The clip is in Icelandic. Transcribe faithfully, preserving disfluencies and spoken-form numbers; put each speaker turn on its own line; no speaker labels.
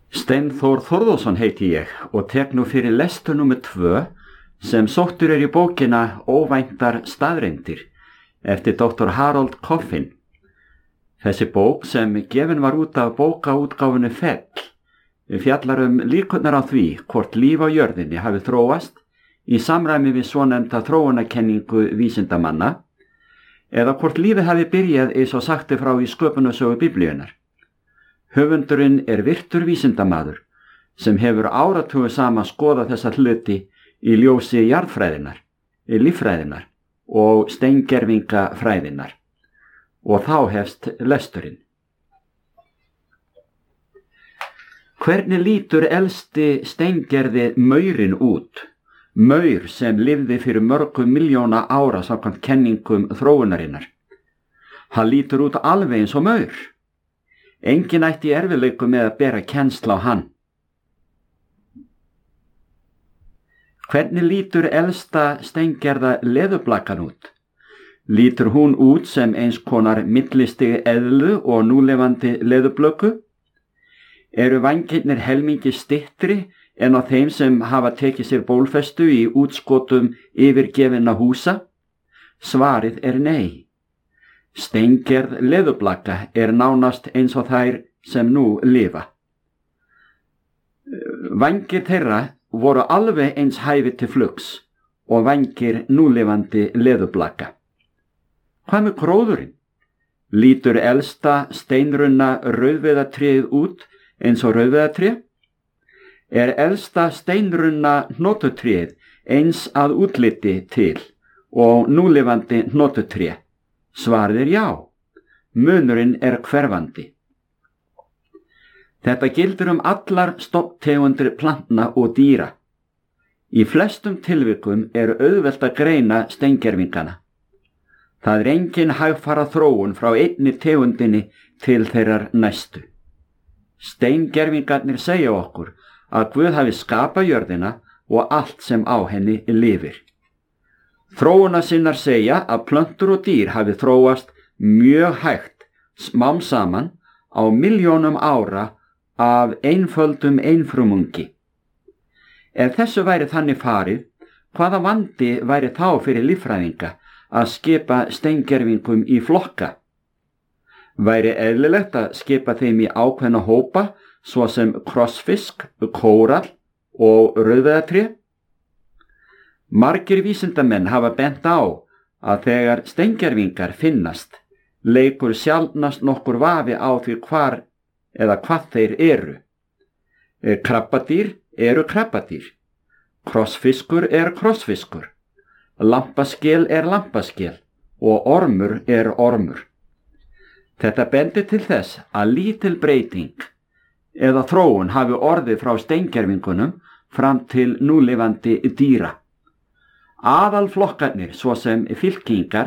Steinþór Þórðarson heiti ég og tek nú fyrir lestur númer tvö sem sóttur er í bókina Óvæntar staðreyndir eftir doktor Harold Coffin. Þessi bók sem gefin var út af bókaútgáfunni Fell fjallar um líkurnar á því hvort líf á jörðinni hafi þróast í samræmi við svonefnda þróunarkenningu vísindamanna eða hvort lífið hafi byrjað eins og sagt er frá í sköpunarsögu Biblíunnar. Höfundurinn er virtur vísindamaður sem hefur áratugu saman skoðað þessa hluti í ljósi jarðfræðinnar, líffræðinnar og steingervingafræðinnar. Og þá hefst lesturinn. Hvernig lítur elsti steingerði maurinn út? Maur sem lifði fyrir mörgum miljóna ára samkvæmt kenningum þróunarinnar. Hann lítur út alveg eins og maur. Enginn ætti í erfiðleikum með að bera kennsl á hann. Hvernig lítur elsta steingerða leðurblakan út? Lítur hún út sem eins konar millistig eðlu og núlifandi leðurblöku? Eru vængirnir helmingi styttri en á þeim sem hafa tekið sér bólfestu í útskotum yfirgefinna húsa? Svarið er nei. Steingerð leðurblaka er nánast eins og þær sem nú lifa. Vængir þeirra voru alveg eins hæfir til flugs og vængir núlifandi leðurblaka. Hvað með gróðurinn? Lítur elsta steinrunna rauðviðatréð út eins og rauðviðatré? Er elsta steinrunna hnotutréð eins að útliti til og núlifandi hnotutré? Svarið er já. Munurinn er hverfandi. Þetta gildir um allar stofntegundir plantna og dýra. Í flestum tilvikum er auðvelt að greina steingervingana. Það er engin hægfara þróun frá einni tegundinni til þeirrar næstu. Steingervingarnir segja okkur að Guð hafi skapað jörðina og allt sem á henni lifir. Þróunarsinnar segja að plöntur og dýr hafi þróast mjög hægt smám saman á milljónum ára af einföldum einfrumungi. Ef þessu væri þannig farið, hvaða vandi væri þá fyrir líffræðinga að skipa steingervingum í flokka? Væri eðlilegt að skipa þeim í ákveðna hópa svo sem krossfisk, kórall og rauðviðatré? Margir vísindamenn hafa bent á að þegar steingervingar finnast, leikur sjaldnast nokkur vafi á því hvar eða hvað þeir eru. Krabbadýr eru krabbadýr, krossfiskur er krossfiskur, lampaskel er lampaskel og ormur er ormur. Þetta bendir til þess að lítil breyting eða þróun hafi orðið frá steingervingunum fram til núlifandi dýra. Aðalflokkarnir svo sem fylkingar